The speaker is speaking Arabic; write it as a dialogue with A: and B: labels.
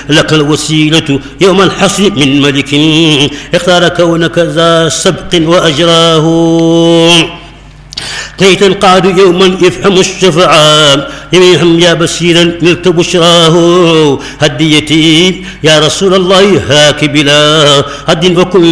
A: لك الوسيلة يوم الحصر من ملك اختار كونك ذا سبق وأجراه كي تنقاد يوما يفهم الشفعاء يميهم يا بشيرا نلت بشراه هديتي يا رسول الله هاك بلا هد وكل